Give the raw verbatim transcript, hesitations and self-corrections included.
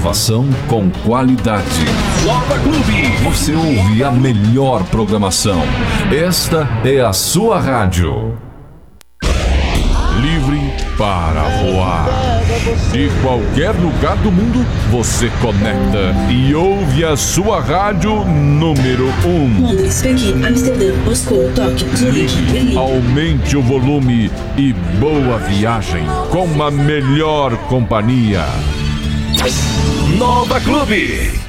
Informação com qualidade. Nova Clube. Você ouve a melhor programação. Esta é a sua rádio. Livre para voar. De qualquer lugar do mundo, você conecta e ouve a sua rádio número um. Londres, Pequim, Amsterdã, Moscou, Tóquio, Zurique, Berlim. Aumente o volume e boa viagem com a melhor companhia. Nova Clube.